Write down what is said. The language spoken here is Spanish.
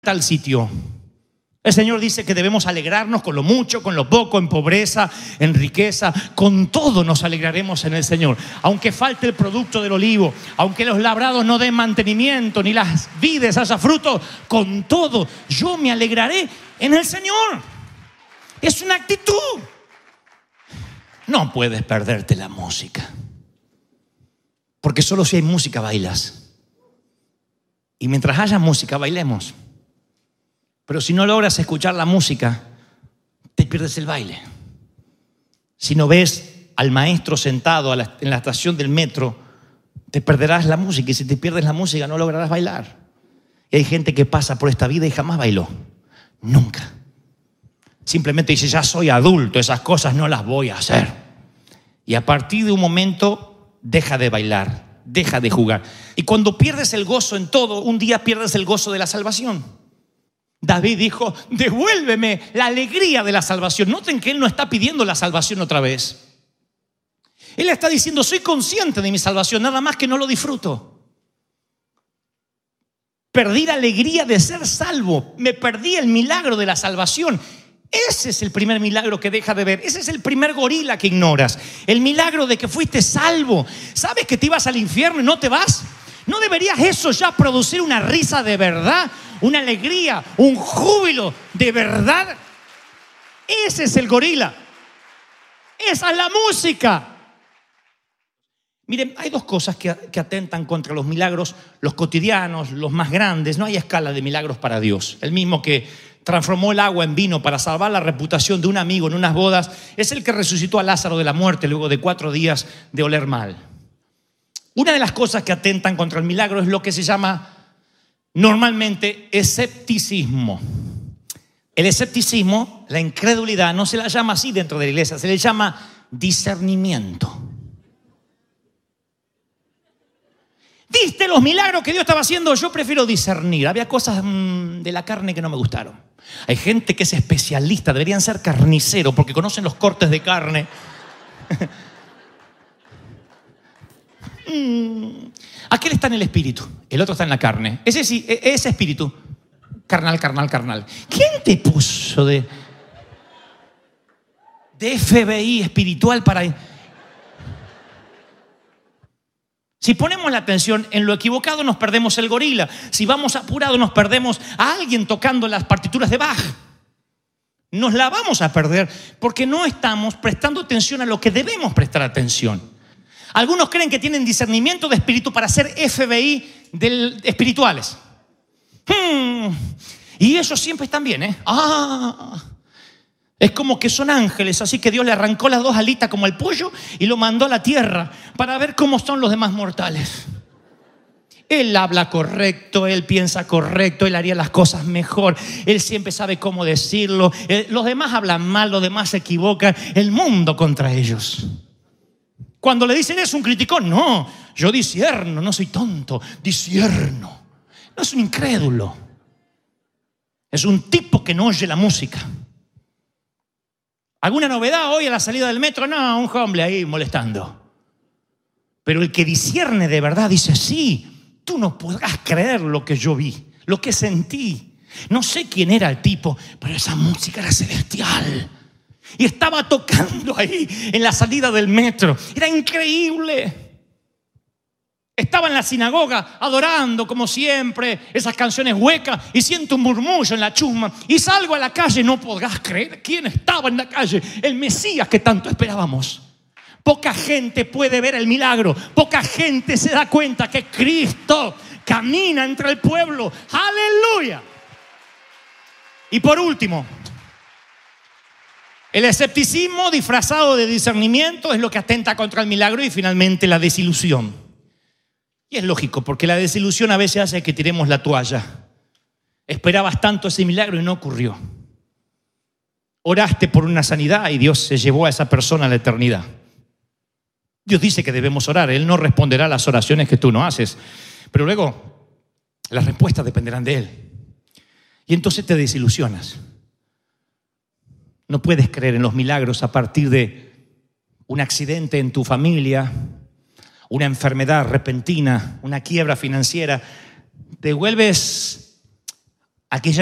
tal sitio. El Señor dice que debemos alegrarnos con lo mucho, con lo poco, en pobreza, en riqueza. Con todo nos alegraremos en el Señor. Aunque falte el producto del olivo, aunque los labrados no den mantenimiento, ni las vides haya fruto, con todo yo me alegraré en el Señor. Es una actitud. No puedes perderte la música, porque solo si hay música bailas. Y mientras haya música, bailemos. Pero si no logras escuchar la música, te pierdes el baile. Si no ves al maestro sentado en la estación del metro, te perderás la música. Y si te pierdes la música, no lograrás bailar. Y hay gente que pasa por esta vida y jamás bailó. Nunca. Simplemente dice, ya soy adulto, esas cosas no las voy a hacer. Y a partir de un momento, deja de bailar, deja de jugar. Y cuando pierdes el gozo en todo, un día pierdes el gozo de la salvación. David dijo, devuélveme la alegría de la salvación. Noten que él no está pidiendo la salvación otra vez. Él está diciendo, soy consciente de mi salvación, nada más que no lo disfruto. Perdí la alegría de ser salvo. Me perdí el milagro de la salvación. Ese es el primer milagro que deja de ver. Ese es el primer gorila que ignoras. El milagro de que fuiste salvo. ¿Sabes que te ibas al infierno y no te vas? ¿No deberías eso ya producir una risa de verdad? Una alegría, un júbilo de verdad. Ese es el gorila. Esa es la música. Miren, hay dos cosas que atentan contra los milagros, los cotidianos, los más grandes. No hay escala de milagros para Dios. El mismo que transformó el agua en vino para salvar la reputación de un amigo en unas bodas es el que resucitó a Lázaro de la muerte luego de 4 días de oler mal. Una de las cosas que atentan contra el milagro es lo que se llama normalmente escepticismo. El escepticismo, la incredulidad, no se la llama así dentro de la iglesia, se le llama discernimiento. ¿Viste los milagros que Dios estaba haciendo? Yo prefiero discernir. Había cosas de la carne que no me gustaron. Hay gente que es especialista, deberían ser carniceros porque conocen los cortes de carne. Aquel está en el espíritu, el otro está en la carne. Ese sí, ese espíritu, carnal. ¿Quién te puso de FBI espiritual para...? Si ponemos la atención en lo equivocado, nos perdemos el gorila. Si vamos apurados, nos perdemos a alguien tocando las partituras de Bach. Nos la vamos a perder porque no estamos prestando atención a lo que debemos prestar atención. Algunos creen que tienen discernimiento de espíritu para ser FBI espirituales. Y ellos siempre están bien, es como que son ángeles, así que Dios le arrancó las 2 alitas como al pollo y lo mandó a la tierra para ver cómo son los demás mortales. Él habla correcto, él piensa correcto, él haría las cosas mejor, él siempre sabe cómo decirlo. Los demás hablan mal, los demás se equivocan, el mundo contra ellos. Cuando le dicen es un criticón, no, yo discierno, no soy tonto, discierno. No es un incrédulo, es un tipo que no oye la música. ¿Alguna novedad hoy a la salida del metro? No, un hombre ahí molestando. Pero el que discierne de verdad dice, sí, tú no podrás creer lo que yo vi, lo que sentí. No sé quién era el tipo, pero esa música era celestial. Y estaba tocando ahí en la salida del metro. Era increíble. Estaba en la sinagoga adorando como siempre esas canciones huecas y siento un murmullo en la chusma y salgo a la calle. No podrás creer quién estaba en la calle. El Mesías que tanto esperábamos. Poca gente puede ver el milagro. Poca gente se da cuenta que Cristo camina entre el pueblo. ¡Aleluya! Y por último, el escepticismo disfrazado de discernimiento es lo que atenta contra el milagro. Y finalmente la desilusión. Y es lógico, porque la desilusión a veces hace que tiremos la toalla. Esperabas tanto ese milagro y no ocurrió. Oraste por una sanidad y Dios se llevó a esa persona a la eternidad. Dios dice que debemos orar. Él no responderá a las oraciones que tú no haces, pero luego las respuestas dependerán de Él. Y entonces te desilusionas. No puedes creer en los milagros a partir de un accidente en tu familia, una enfermedad repentina, una quiebra financiera. Te vuelves Aquí